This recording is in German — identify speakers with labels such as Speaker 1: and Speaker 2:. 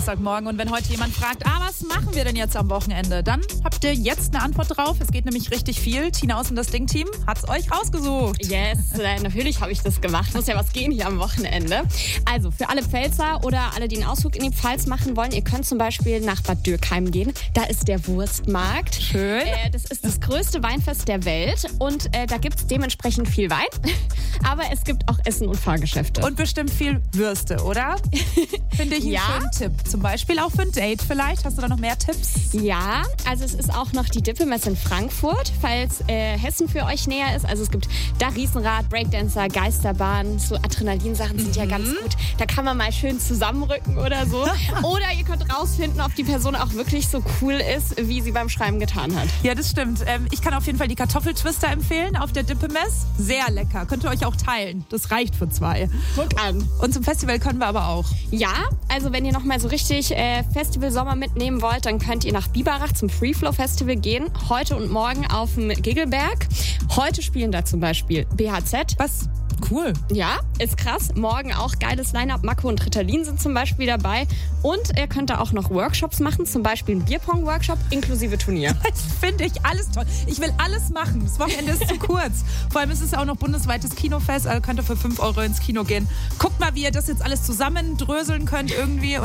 Speaker 1: Morgen. Und wenn heute jemand fragt, was machen wir denn jetzt am Wochenende? Dann habt ihr jetzt eine Antwort drauf. Es geht nämlich richtig viel. Tina aus dem Das Ding-Team hat's euch rausgesucht.
Speaker 2: Yes, natürlich habe ich das gemacht. Muss ja was gehen hier am Wochenende. Also für alle Pfälzer oder alle, die einen Ausflug in die Pfalz machen wollen, ihr könnt zum Beispiel nach Bad Dürkheim gehen. Da ist der Wurstmarkt.
Speaker 1: Schön.
Speaker 2: Das ist das größte Weinfest der Welt und da gibt es dementsprechend viel Wein. Aber es gibt auch Essen- und Fahrgeschäfte.
Speaker 1: Und bestimmt viel Würste, oder? Finde ich einen schönen Tipp. Zum Beispiel auch für ein Date vielleicht. Hast du da noch mehr Tipps?
Speaker 2: Ja, also es ist auch noch die Dippemesse in Frankfurt, falls Hessen für euch näher ist. Also es gibt da Riesenrad, Breakdancer, Geisterbahn, so Adrenalinsachen sind ja ganz gut. Da kann man mal schön zusammenrücken oder so. Oder ihr könnt rausfinden, ob die Person auch wirklich so cool ist, wie sie beim Schreiben getan hat.
Speaker 1: Ja, das stimmt. Ich kann auf jeden Fall die Kartoffeltwister empfehlen auf der Dippemess. Sehr lecker. Könnt ihr euch auch teilen. Das reicht für 2.
Speaker 2: Guck an.
Speaker 1: Und zum Festival können wir aber auch.
Speaker 2: Ja, also wenn ihr noch mal so richtig Festival-Sommer mitnehmen wollt, dann könnt ihr nach Biberach zum Free Flow Festival gehen. Heute und morgen auf dem Giggelberg. Heute spielen da zum Beispiel BHZ.
Speaker 1: Was? Cool.
Speaker 2: Ja, ist krass. Morgen auch geiles Line-Up. Mako und Ritalin sind zum Beispiel dabei. Und ihr könnt da auch noch Workshops machen, zum Beispiel einen Bierpong-Workshop inklusive Turnier.
Speaker 1: Das finde ich alles toll. Ich will alles machen. Das Wochenende ist zu kurz. Vor allem ist es auch noch bundesweites Kinofest. Also könnt ihr für 5 € ins Kino gehen. Guckt mal, wie ihr das jetzt alles zusammendröseln könnt irgendwie.